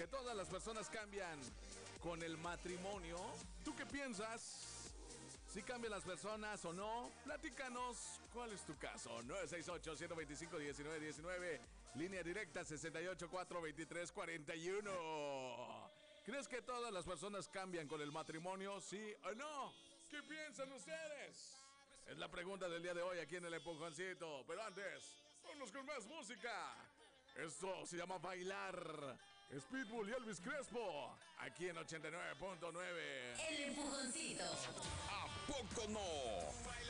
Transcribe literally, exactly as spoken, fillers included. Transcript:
que todas las personas cambian con el matrimonio. ¿Tú qué piensas? ¿Si cambian las personas o no? Platícanos, ¿cuál es tu caso? nueve seis ocho, uno dos cinco, uno nueve uno nueve, línea directa sesenta y ocho, cuatro veintitrés, cuarenta y uno. ¿Crees que todas las personas cambian con el matrimonio? ¿Sí o no? ¿Qué piensan ustedes? Es la pregunta del día de hoy aquí en el Empujoncito. Pero antes, vámonos con más música. Esto se llama Bailar. Es Pitbull y Elvis Crespo, aquí en ochenta y nueve punto nueve. El Empujoncito. ¿A poco no?